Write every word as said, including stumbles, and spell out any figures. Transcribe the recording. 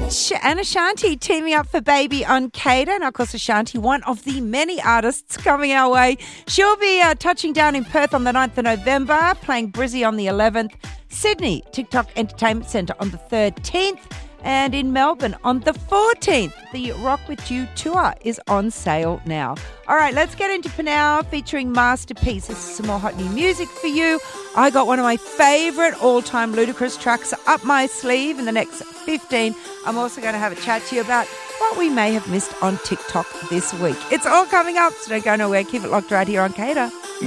Finch and Ashanti teaming up for Baby on Cater. And of course, Ashanti, one of the many artists coming our way. She'll be uh, touching down in Perth on the ninth of November, playing Brizzy on the eleventh, Sydney TikTok Entertainment Centre on the thirteenth, and in Melbourne on the fourteenth. The Rock With You tour is on sale now. All right, let's get into Panow featuring Masterpiece. This is some more hot new music for you. I got one of my favourite all-time Ludacris tracks up my sleeve in the next fifteen. I'm also going to have a chat to you about what we may have missed on TikTok this week. It's all coming up, so don't go nowhere. Keep it locked right here on Cater.